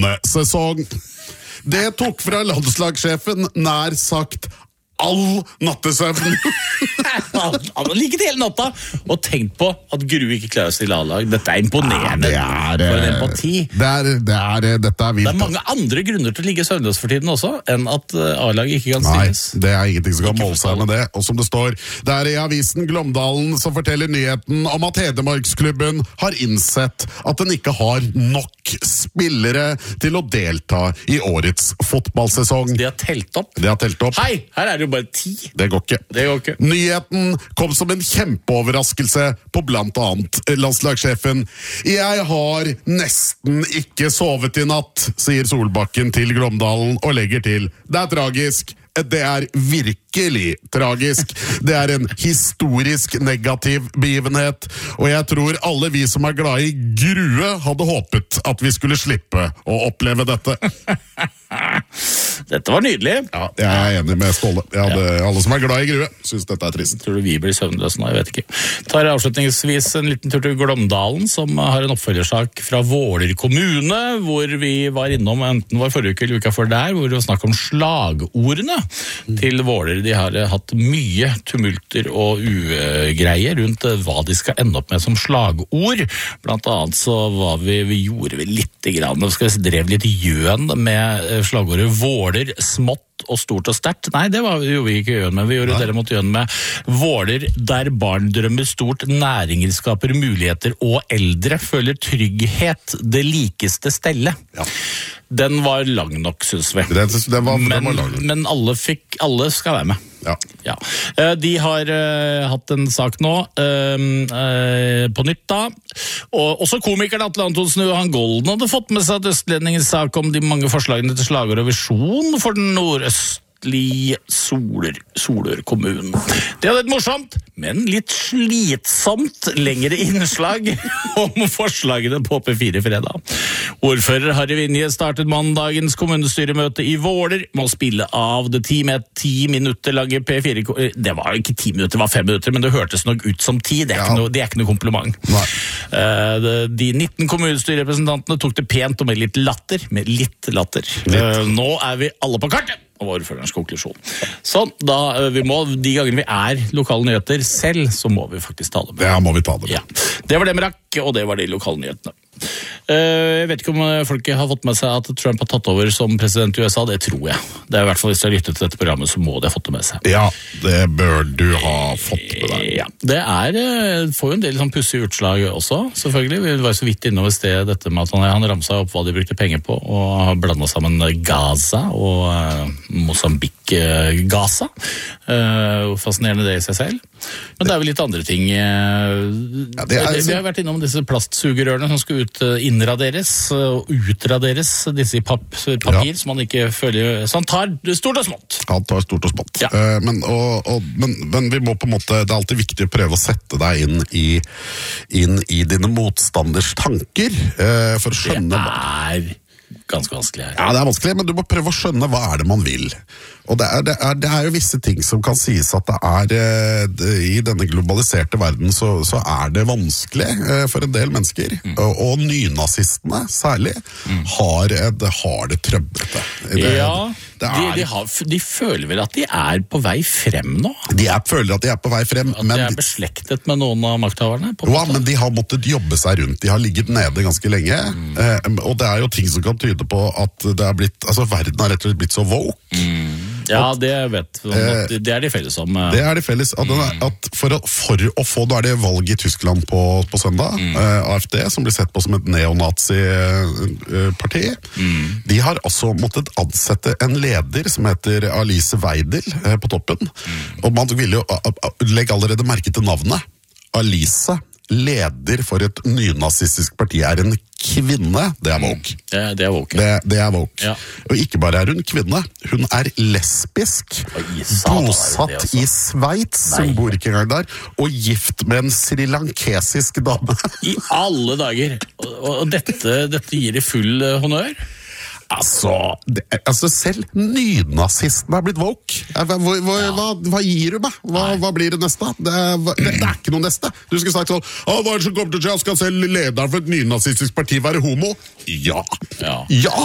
barnesesong. Det tok fra landslagssjefen nær sagt all nattesøvn. Han har ligget hele natta og tenkt på at Gru ikke klarer å stille A-lag. Dette imponerende for en empati. Dette vilt. Det mange andre grunner til å ligge søvnløs for tiden også, enn at A-lag ikke kan stilles. Nei, det ingenting som kan måle seg med det. Og som det står, det i avisen Glåmdalen som forteller nyheten om at Hedmarksklubben har innsett at den ikke har nok spillere til å delta i årets fotballsesong. De har telt opp. Hei, her det jo bare 10. Det går ikke. Nyheten kom som en kjempeoverraskelse på blant annet landslagssjefen. Jeg har nesten ikke sovet i natt, sier Solbakken til Glåmdalen og legger til. Det tragisk. Det virkelig tragisk. Det en historisk negativ begivenhet, og jeg tror alle vi som glad i Grue hadde håpet at vi skulle slippe å oppleve dette. Dette var nydelig. Ja, jeg enig med Ståle. Alle som glad i Grue synes dette trist. Tror du vi blir søvnløse nå? Jeg vet ikke. Tar avslutningsvis en liten tur til Glåmdalen, som har en oppfølgersak fra Våler kommune, hvor vi var innom, enten var forrige uke eller uka før der, hvor det var snakk om slagordene til Våler. De har hatt mye tumulter og ugreie rundt hva de skal ende opp med som slagord. Blant annet så var vi gjorde litt grann, drev litt gjøn med slagordet Våler smått og stort og sterkt. Nei, det gjorde vi ikke gjøn med. Vi gjorde derimot gjøn med Våler der barn drømmer stort, næringer skaper muligheter og eldre føler trygghet, det likeste stelle. Ja. Den var lang nok, synes vi. Den var lang. Men alle skal være med. Ja. De har hatt en sak nå på nytt da, og også komikeren Atle Antonsen og Johan Golden hadde fått med seg at Østlendingens sak om de mange forslagene til slagord og visjon for den nordøstlige Solør kommunen. Det hadde et morsomt, men litt slitsomt lengre innslag om forslagene på P4 fredag. Ordfører Harry Vinje startet mandagens kommunestyremøte i Våler med å spille av det 10 minutter lange P4. Det var ikke 10 minutter, det var 5 minutter, men det hørtes nok ut som 10. Det er ikke noe kompliment. De 19 kommunestyrerepresentantene tok det pent og med litt latter. Nå vi alle på kartet! Og ordførerens konklusjon. Sånn, de gangene vi lokale nyheter selv, så må vi faktisk ta det med. Ja, må vi ta det med. Ja. Det var det vi rakk, og det var de lokale nyhetene. Jeg vet ikke om folk har fått med seg at Trump har tatt over som president i USA, det tror jeg. Det I hvert fall hvis du har lyttet til dette programmet, så må de ha fått det med seg. Ja, det bør du ha fått med deg. Ja, det får jo en del sånn pussige utslag også, selvfølgelig. Vi var så vidt innover sted dette med at han ramset opp hva de brukte penger på, og blandet sammen Gaza og Mosambik-Gaza. Fascinerende det I seg selv. Men det vel litt andre ting. Vi har vært innom disse plastsugerørene som skal innraderes og utraderes, disse I papir som man ikke føler. Så han tar stort og smått. Han tar stort og smått. Ja. Men vi må på en måte, det alltid viktig å prøve å sette deg inn I dine motstanders tanker, for å skjønne Det ganske vanskelig her. Ja, det vanskelig, men du må prøve å skjønne hva det man vil. Og det jo visse ting som kan sies at I denne globaliserte verden så det vanskelig for en del mennesker. Og nynazistene særlig har det trøblete. De føler vel at de på vei frem nå? De føler at de på vei frem. At de beslektet med noen av makthaverne? Ja, men de har måttet jobbe seg rundt. De har ligget nede ganske lenge. Og det jo ting som kan tyde på at det blitt, altså verden har rett og slett blitt så woke. Ja, det vet vi. Det de felles om. Det de felles. At for å få, da det valg I Tyskland på søndag, AfD, som blir sett på som et neonazi-parti, de har også måttet ansette en leder som heter Alice Weidel på toppen. Og man ville jo legge allerede merke til navnet. Alice, leder for et nynazistisk parti, en kvinne. Det woke. Det woke. Det woke. Ja. Og ikke bare hun kvinne, hun lesbisk, bosatt I Sveits, som bor ikke engang der, og gift med en srilankesisk dame. I alle dager. Og dette gir de full honnør? Altså selv nynazisten blitt woke. Hva gir du meg? Hva blir det neste? Det ikke noe neste. Du skulle sagt sånn, hva det som kommer til å skje? Skal selv lederen for et nynazistisk parti være homo? Ja.